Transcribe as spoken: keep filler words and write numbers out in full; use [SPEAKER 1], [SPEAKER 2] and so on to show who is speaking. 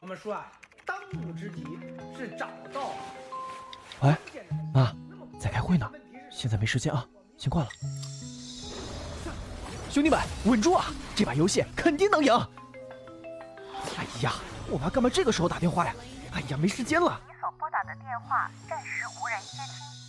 [SPEAKER 1] 们说啊，当务之急是找到。
[SPEAKER 2] 喂，妈，在开会呢，现在没时间啊，先挂了。兄弟们，稳住啊！这把游戏肯定能赢。哎呀，我妈干嘛这个时候打电话呀？哎呀，没时间了。
[SPEAKER 3] 你所拨打的电话暂时无人接听。